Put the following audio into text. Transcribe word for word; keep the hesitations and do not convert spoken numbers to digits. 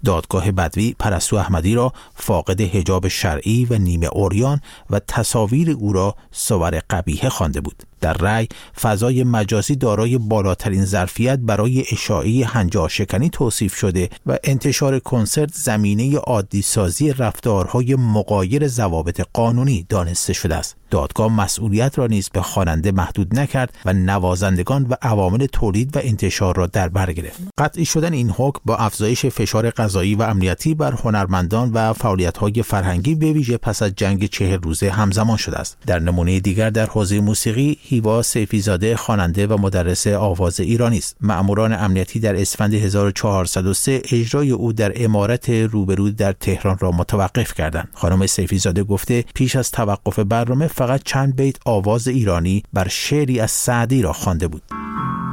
دادگاه بدوی پرستو احمدی را فاقد حجاب شرعی و نیمه عریان و تصاویر او را صور قبیحه خوانده بود. در رأی فضای مجازی دارای بالاترین ظرفیت برای اشاعه هنجارشکنی توصیف شده و انتشار کنسرت زمینه عادی سازی رفتارهای مغایر ضوابط قانونی دانسته شده است. دادگاه مسئولیت را نیز به خواننده محدود نکرد و نوازندگان و عوامل تولید و انتشار را در بر گرفت. قطعی شدن این حکم با افزایش فشار قضایی و امنیتی بر هنرمندان و فعالیت‌های فرهنگی به ویژه پس از جنگ چهل روزه همزمان شده است. در نمونه دیگر در حوزه موسیقی، هیوا سیفی‌زاده خواننده و مدرس آواز ایرانی است. مأموران امنیتی در اسفند هزار و چهارصد و سه اجرای او در عمارت روبرو در تهران را متوقف کردند. خانم سیفی‌زاده گفته پیش از توقف برنامه فقط چند بیت آواز ایرانی بر شعری از سعدی را خوانده بود.